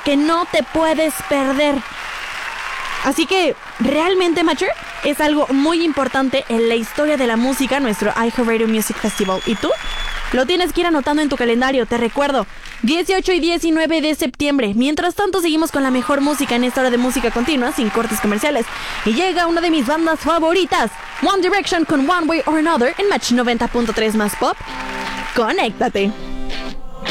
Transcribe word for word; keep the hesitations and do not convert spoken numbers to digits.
que no te puedes perder. Así que, realmente, Mature, es algo muy importante en la historia de la música, nuestro iHeartRadio Music Festival. ¿Y tú? Lo tienes que ir anotando en tu calendario, te recuerdo, dieciocho y diecinueve de septiembre. Mientras tanto, seguimos con la mejor música en esta hora de música continua, sin cortes comerciales. Y llega una de mis bandas favoritas, One Direction con One Way or Another en Match noventa punto tres más Pop. ¡Conéctate!